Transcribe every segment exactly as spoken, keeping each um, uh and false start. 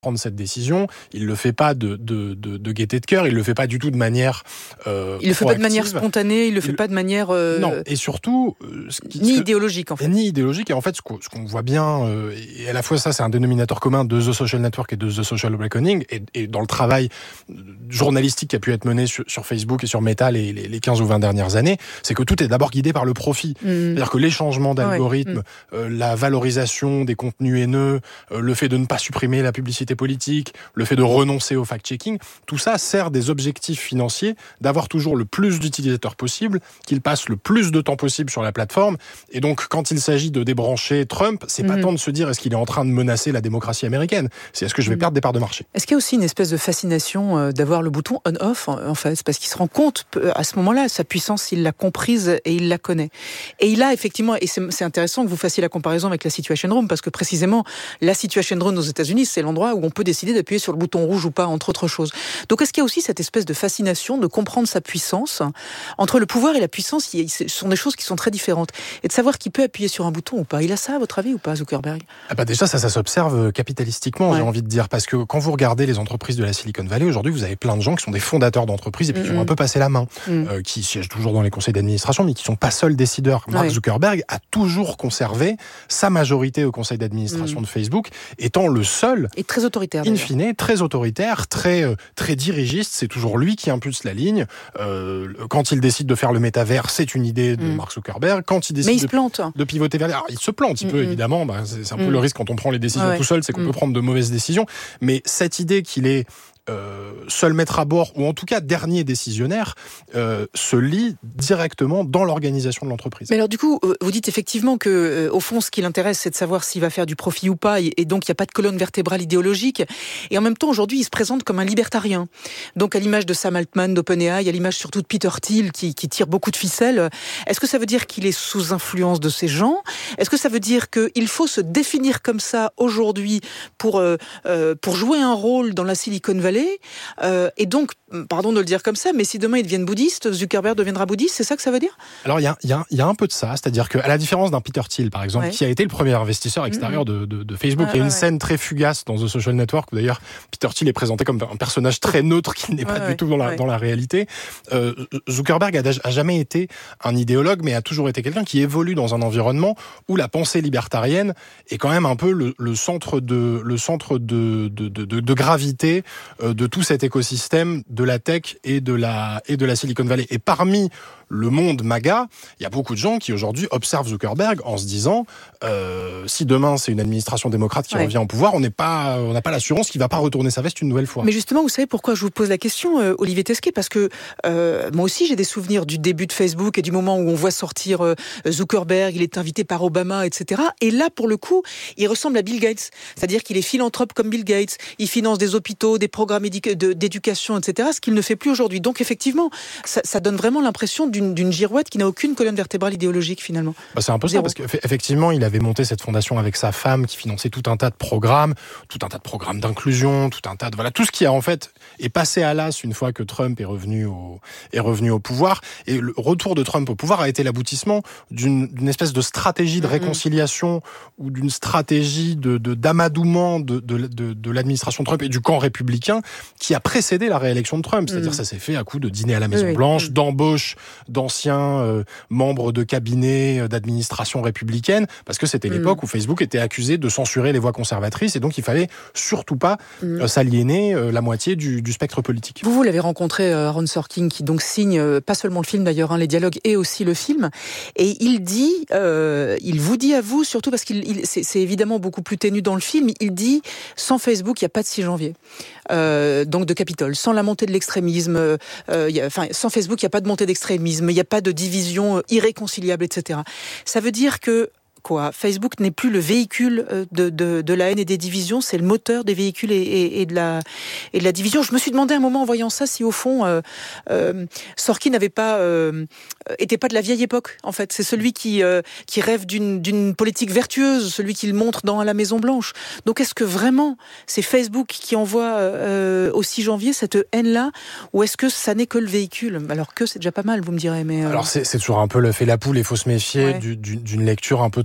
prendre cette décision, il le fait pas de, de, de, de gaieté de cœur, il le fait pas du tout de manière euh, Il le fait proactive. pas de manière spontanée, il le fait il... pas de manière... Euh... Non, et surtout... Euh, ce qui, ni ce... idéologique, en fait. Ni idéologique, et en fait, ce qu'on, ce qu'on voit bien, euh, et à la fois ça, c'est un dénominateur commun de The Social Network et de The Social Reckoning, et, et dans le travail journalistique qui a pu être mené sur, sur Facebook et sur Meta les, les, les quinze ou vingt dernières années, c'est que tout est d'abord guidé par le profit. Mmh. C'est-à-dire que les changements d'algorithme, ouais. mmh. euh, la valorisation des contenus haineux, euh, le fait de ne pas supprimer la publicité politique, le fait de renoncer au fact-checking, tout ça sert des objectifs financiers d'avoir toujours le plus d'utilisateurs possible, qu'ils passent le plus de temps possible sur la plateforme. Et donc, quand il s'agit de débrancher Trump, c'est mmh. pas tant de se dire est-ce qu'il est en train de menacer la démocratie américaine, c'est est-ce que je vais mmh. perdre des parts de marché. Est-ce qu'il y a aussi une espèce de fascination d'avoir le bouton on-off, en fait, parce qu'il se rend compte à ce moment-là, sa puissance, il l'a comprise et il la connaît. Et il a effectivement, et c'est, c'est intéressant que vous fassiez la comparaison avec la Situation Room, parce que précisément, la Situation Room aux États-Unis, c'est l'endroit où on peut décider d'appuyer sur le bouton rouge ou pas, entre autres choses. Donc est-ce qu'il y a aussi cette espèce de fascination de comprendre sa puissance? Entre le pouvoir et la puissance, ce sont des choses qui sont très différentes. Et de savoir qui peut appuyer sur un bouton ou pas. Il a ça, à votre avis, ou pas, Zuckerberg? Ah bah déjà, ça, ça s'observe capitalistiquement, ouais. j'ai envie de dire. Parce que quand vous regardez les entreprises de la Silicon Valley, aujourd'hui, vous avez plein de gens qui sont des fondateurs d'entreprises et puis mmh. qui ont un peu passé la main, mmh. euh, qui siègent toujours dans les conseils d'administration, mais qui sont pas seuls décideurs. Mark ouais. Zuckerberg a toujours conservé sa majorité au conseil d'administration mmh. de Facebook, étant le seul... Et très autoritaire. In fine, très autoritaire, très, euh, très dirigiste. C'est toujours lui qui impulse la ligne. Euh, quand il décide de faire le métavers, c'est une idée de mmh. Mark Zuckerberg. Quand il décide mais il de, se plante. de pivoter vers... Alors, il se plante, il mmh. peut évidemment. Bah, c'est, c'est un mmh. peu le risque quand on prend les décisions ouais. tout seul, c'est qu'on mmh. peut prendre de mauvaises décisions. Mais cette idée qu'il est Euh, seul maître à bord, ou en tout cas dernier décisionnaire, euh, se lie directement dans l'organisation de l'entreprise. Mais alors du coup, vous dites effectivement que, euh, au fond, ce qui l'intéresse, c'est de savoir s'il va faire du profit ou pas, et, et donc il n'y a pas de colonne vertébrale idéologique. Et en même temps, aujourd'hui, il se présente comme un libertarien. Donc à l'image de Sam Altman d'OpenAI, à l'image surtout de Peter Thiel, qui, qui tire beaucoup de ficelles. Est-ce que ça veut dire qu'il est sous influence de ces gens? Est-ce que ça veut dire qu'il faut se définir comme ça aujourd'hui pour, euh, euh, pour jouer un rôle dans la Silicon Valley? Euh, et donc, pardon de le dire comme ça, mais si demain ils deviennent bouddhistes, Zuckerberg deviendra bouddhiste, c'est ça que ça veut dire? Alors il y a, y, a, y a un peu de ça, c'est-à-dire qu'à la différence d'un Peter Thiel, par exemple, ouais. qui a été le premier investisseur extérieur mmh. de, de, de Facebook, ah, il y a une ouais, scène ouais. très fugace dans The Social Network, où d'ailleurs Peter Thiel est présenté comme un personnage très neutre qui n'est pas ouais, du tout dans la, ouais. dans la réalité. Euh, Zuckerberg a, a jamais été un idéologue, mais a toujours été quelqu'un qui évolue dans un environnement où la pensée libertarienne est quand même un peu le, le centre de, le centre de, de, de, de, de gravité euh, de tout cet écosystème de la tech et de la, et de la Silicon Valley. Et parmi le monde MAGA, il y a beaucoup de gens qui aujourd'hui observent Zuckerberg en se disant euh, si demain c'est une administration démocrate qui ouais. revient au pouvoir, on n'est pas, on n'a pas l'assurance qu'il va pas retourner sa veste une nouvelle fois. Mais justement, vous savez pourquoi je vous pose la question, euh, Olivier Tesquet, parce que euh, moi aussi j'ai des souvenirs du début de Facebook et du moment où on voit sortir euh, Zuckerberg, il est invité par Obama, et cetera. Et là, pour le coup, il ressemble à Bill Gates, c'est-à-dire qu'il est philanthrope comme Bill Gates, il finance des hôpitaux, des programmes édu- de, d'éducation, et cetera. Ce qu'il ne fait plus aujourd'hui. Donc effectivement, ça, ça donne vraiment l'impression d'une D'une, d'une girouette qui n'a aucune colonne vertébrale idéologique finalement. Bah c'est un peu Zéro. Ça, parce qu'effectivement, il avait monté cette fondation avec sa femme qui finançait tout un tas de programmes, tout un tas de programmes d'inclusion, tout un tas de voilà, tout ce qui a en fait est passé à l'as une fois que Trump est revenu au est revenu au pouvoir. Et le retour de Trump au pouvoir a été l'aboutissement d'une, d'une espèce de stratégie de réconciliation mm-hmm. ou d'une stratégie de, de d'amadouement de, de, de, de l'administration Trump et du camp républicain qui a précédé la réélection de Trump. C'est-à-dire mm. ça s'est fait à coup de dîner à la Maison oui, Blanche, oui. d'embauche d'anciens euh, membres de cabinets euh, d'administration républicaine, parce que c'était mmh. l'époque où Facebook était accusé de censurer les voix conservatrices, et donc il fallait surtout pas mmh. euh, s'aliéner euh, la moitié du, du spectre politique. Vous, vous l'avez rencontré, euh, Aaron Sorkin, qui donc signe, euh, pas seulement le film d'ailleurs, hein, les dialogues et aussi le film, et il dit, euh, il vous dit à vous, surtout parce qu'il il, c'est, c'est évidemment beaucoup plus ténu dans le film, il dit, sans Facebook, il n'y a pas de six janvier. Euh, donc de Capitole, sans la montée de l'extrémisme, euh, y a, enfin, sans Facebook, il n'y a pas de montée d'extrémisme, il n'y a pas de division irréconciliable, et cetera. Ça veut dire que quoi, Facebook n'est plus le véhicule de, de, de la haine et des divisions, c'est le moteur des véhicules et, et, et, de la, et de la division. Je me suis demandé un moment en voyant ça si au fond euh, euh, Sorkin n'avait pas euh, était pas de la vieille époque en fait. C'est celui qui euh, qui rêve d'une d'une politique vertueuse, celui qu'il montre dans la Maison Blanche. Donc est-ce que vraiment c'est Facebook qui envoie euh, au six janvier cette haine-là, ou est-ce que ça n'est que le véhicule? Alors que c'est déjà pas mal, vous me direz. Mais euh... alors c'est, c'est toujours un peu le fait la poule, il faut se méfier ouais. du, du, d'une lecture un peu trop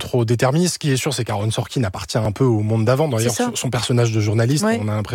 trop déterministe. Ce qui est sûr, c'est qu'Aaron Sorkin appartient un peu au monde d'avant. D'ailleurs, son personnage de journaliste, ouais. on a l'impression